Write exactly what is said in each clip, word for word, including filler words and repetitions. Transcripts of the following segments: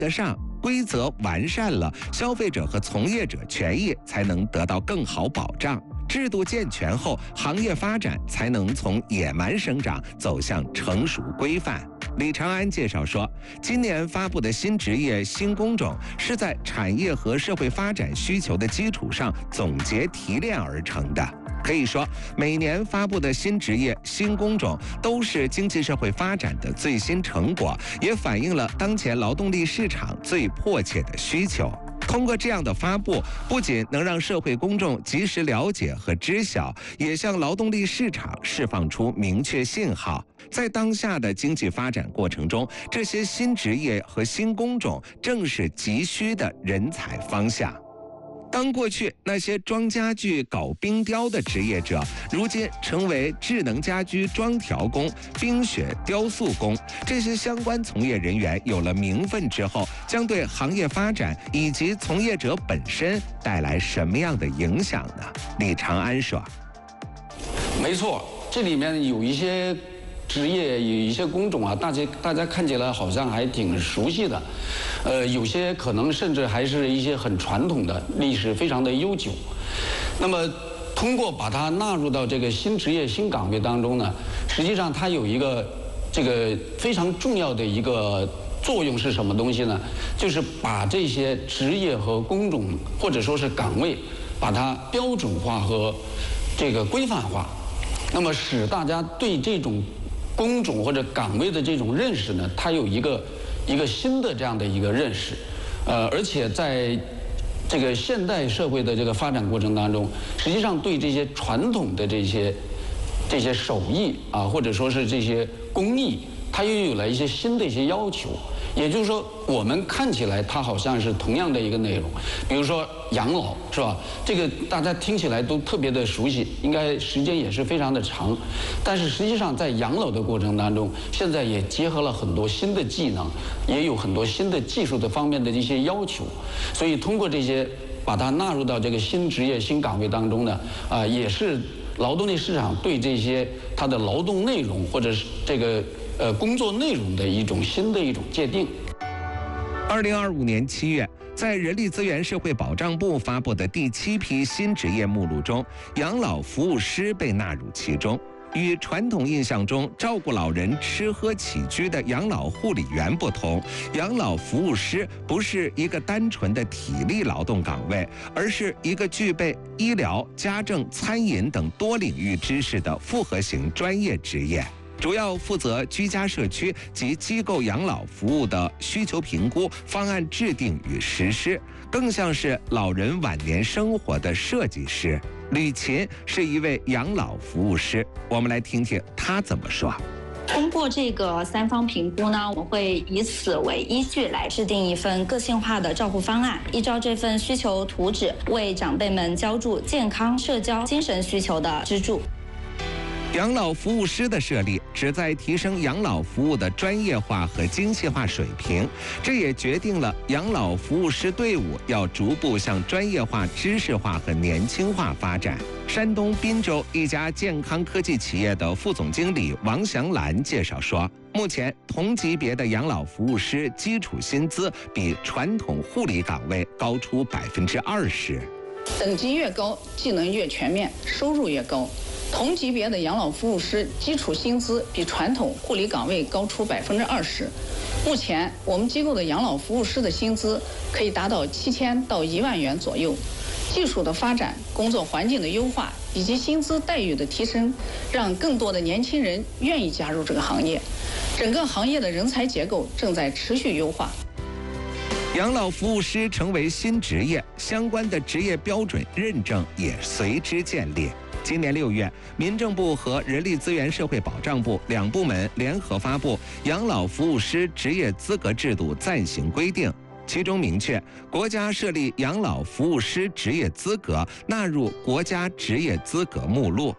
得上，规则完善了，消费者和从业者权益才能得到更好保障。制度健全后，行业发展才能从野蛮生长走向成熟规范。李长安介绍说，今年发布的新职业新工种是在产业和社会发展需求的基础上总结提炼而成的。可以说，每年发布的新职业新工种都是经济社会发展的最新成果，也反映了当前劳动力市场最迫切的需求。通过这样的发布，不仅能让社会公众及时了解和知晓，也向劳动力市场释放出明确信号。在当下的经济发展过程中，这些新职业和新工种正是急需的人才方向。当过去那些装家具、搞冰雕的职业者，如今成为智能家居装调工、冰雪雕塑工，这些相关从业人员有了名分之后，将对行业发展以及从业者本身带来什么样的影响呢？李长安说：“ 没错，这里面有一些职业，有一些工种啊，大家大家看起来好像还挺熟悉的。”呃，有些可能甚至还是一些很传统的，历史非常的悠久。那么，通过把它纳入到这个新职业新岗位当中呢，实际上它有一个这个非常重要的一个作用是什么东西呢？就是把这些职业和工种或者说是岗位，把它标准化和这个规范化，那么使大家对这种工种或者岗位的这种认识呢，它有一个。一个新的这样的一个认识，呃，而且在这个现代社会的这个发展过程当中，实际上对这些传统的这些这些手艺啊，或者说是这些工艺，它又有了一些新的一些要求。也就是说，我们看起来它好像是同样的一个内容，比如说养老，是吧？这个大家听起来都特别的熟悉，应该时间也是非常的长。但是实际上，在养老的过程当中，现在也结合了很多新的技能，也有很多新的技术的方面的一些要求。所以通过这些，把它纳入到这个新职业新岗位当中呢，啊、呃，也是劳动力市场对这些它的劳动内容或者是这个。呃，工作内容的一种新的一种界定。 二零二五年七月，在人力资源社会保障部发布的第七批新职业目录中，养老服务师被纳入其中。与传统印象中照顾老人吃喝起居的养老护理员不同，养老服务师不是一个单纯的体力劳动岗位，而是一个具备医疗、家政、餐饮等多领域知识的复合型专业职业。主要负责居家社区及机构养老服务的需求评估、方案制定与实施，更像是老人晚年生活的设计师。吕琴是一位养老服务师，我们来听听他怎么说。 通过这个三方评估呢，我们会以此为依据来制定一份个性化的照护方案，依照这份需求图纸，为长辈们浇筑健康、社交、精神需求的支柱。 养老服务师的设立旨在提升养老服务的专业化和精细化水平，这也决定了养老服务师队伍要逐步向专业化、知识化和年轻化发展。山东滨州一家健康科技企业的副总经理王祥兰介绍说，目前同级别的养老服务师基础薪资比传统护理岗位高出百分之二十。 等级越高，技能越全面，收入越高。同级别的养老服务师基础薪资比传统护理岗位高出百分之二十。目前，我们机构的养老服务师的薪资可以达到七千到一万元左右。技术的发展、工作环境的优化以及薪资待遇的提升，让更多的年轻人愿意加入这个行业。整个行业的人才结构正在持续优化。 养老服务师成为新职业，相关的职业标准认证也随之建立。今年六月，民政部和人力资源社会保障部两部门联合发布《养老服务师职业资格制度暂行规定》，其中明确，国家设立养老服务师职业资格纳入国家职业资格目录。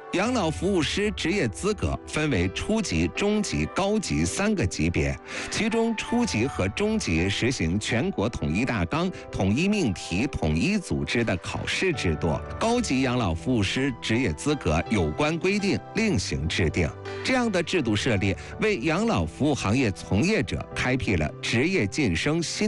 养老服务师职业资格分为初级、中级、高级三个级别，其中初级和中级实行全国统一大纲、统一命题、统一组织的考试制度。高级养老服务师职业资格有关规定另行制定。这样的制度设立，为养老服务行业从业者开辟了职业晋升新